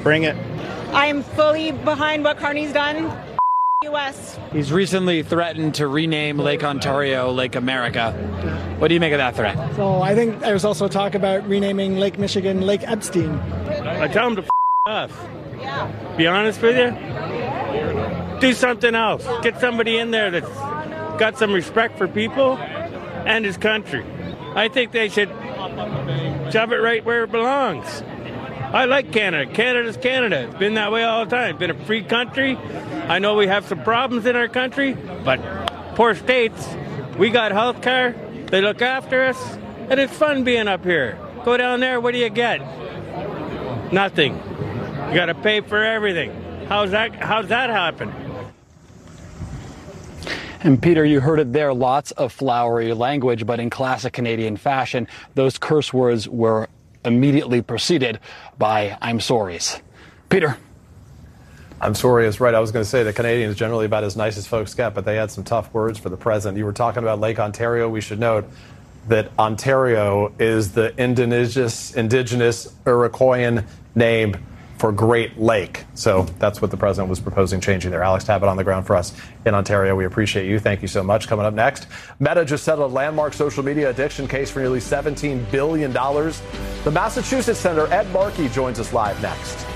Bring it. I am fully behind what Carney's done. U.S. He's recently threatened to rename Lake Ontario Lake America. What do you make of that threat? So I think there's also talk about renaming Lake Michigan Lake Epstein. I tell him to off. Be honest with you. Do something else. Get somebody in there that's got some respect for people and his country. I think they should shove it right where it belongs. I like Canada. Canada's Canada. It's been that way all the time. It's been a free country. I know we have some problems in our country, but poor states, we got health care. They look after us, and it's fun being up here. Go down there, what do you get? Nothing. You got to pay for everything. How's that happen? And Peter, you heard it there, lots of flowery language, but in classic Canadian fashion, those curse words were immediately preceded by I'm sorry's. Peter. I'm sorry is right. I was going to say the Canadians generally about as nice as folks get, but they had some tough words for the president. You were talking about Lake Ontario. We should note that Ontario is the indigenous Iroquoian name for Great Lake. So that's what the president was proposing changing there. Alex Tabbitt on the ground for us in Ontario. We appreciate you. Thank you so much. Coming up next, Meta just settled a landmark social media addiction case for nearly $17 billion. The Massachusetts Senator Ed Markey joins us live next.